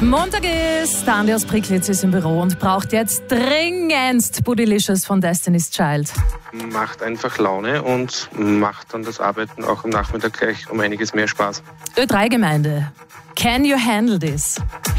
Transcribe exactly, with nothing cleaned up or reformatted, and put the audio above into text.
Montag ist, der Andi aus Priklitz ist im Büro und braucht jetzt dringendst Bootylicious von Destiny's Child. Macht einfach Laune und macht dann das Arbeiten auch am Nachmittag gleich um einiges mehr Spaß. Ö drei Gemeinde. Can you handle this?